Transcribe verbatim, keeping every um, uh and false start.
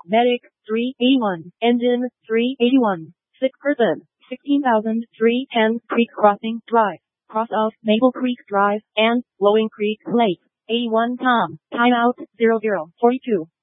Medic, three eighty-one. Engine, three eighty-one. Sick person, sixteen thousand three hundred ten. Creek Crossing Drive, cross of Maple Creek Drive and Blowing Creek Lake. eighty-one Tom, timeout, zero zero forty-two.